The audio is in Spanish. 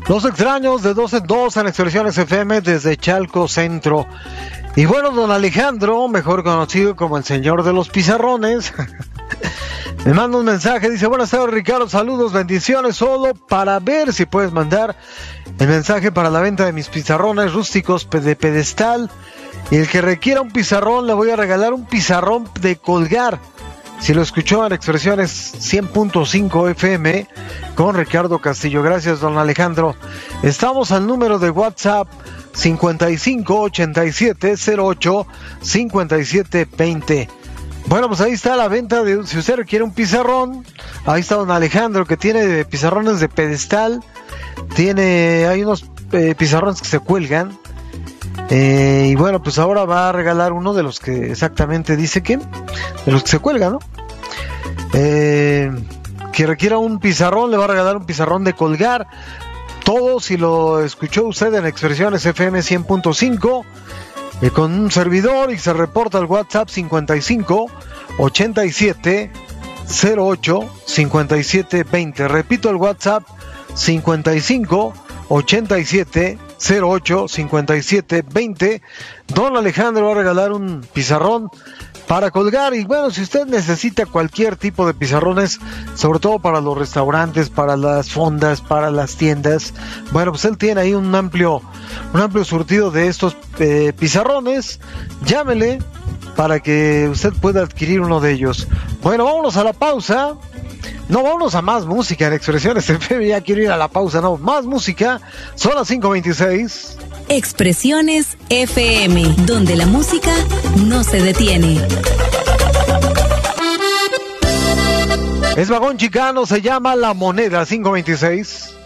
Los extraños de 2 en 2 en Expresiones FM desde Chalco Centro. Y bueno, don Alejandro, mejor conocido como el señor de los pizarrones, me manda un mensaje, dice: buenas tardes Ricardo, saludos, bendiciones, solo para ver si puedes mandar el mensaje para la venta de mis pizarrones rústicos de pedestal, y el que requiera un pizarrón le voy a regalar un pizarrón de colgar. Si lo escuchó en Expresiones 100.5 FM con Ricardo Castillo. Gracias, don Alejandro. Estamos al número de WhatsApp 5587085720. Bueno, pues ahí está la venta de, si usted requiere un pizarrón, ahí está don Alejandro, que tiene pizarrones de pedestal, hay unos pizarrones que se cuelgan, y bueno, pues ahora va a regalar uno de los que exactamente dice que, de los que se cuelgan, ¿no? Que requiera un pizarrón, le va a regalar un pizarrón de colgar. Todo, si lo escuchó usted en Expresiones FM 100.5, con un servidor, y se reporta al WhatsApp 5587085720. Repito, el WhatsApp 5587085720. Don Alejandro va a regalar un pizarrón para colgar. Y bueno, si usted necesita cualquier tipo de pizarrones, sobre todo para los restaurantes, para las fondas, para las tiendas, bueno, pues él tiene ahí un amplio surtido de estos pizarrones. Llámele para que usted pueda adquirir uno de ellos. Bueno, vámonos a la pausa. No, vámonos a más música en Expresiones FM. Ya quiero ir a la pausa, no, más música. Son las 5:26. Expresiones FM, donde la música no se detiene. Es vagón chicano, se llama La Moneda, 5:26.